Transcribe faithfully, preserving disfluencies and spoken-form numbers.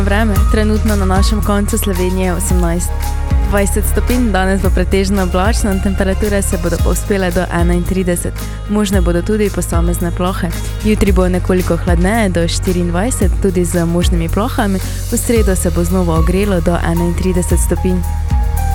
Vreme, trenutno na našem koncu Slovenije osemnajst, dvajset stopinj, danes bo pretežno oblačno, temperature se bodo povzpele do enaintrideset, možne bodo tudi posamezne plohe. Jutri bo nekoliko hladneje do štiriindvajset, tudi z možnimi plohami, v sredo se bo znova ogrelo do enaintrideset stopinj.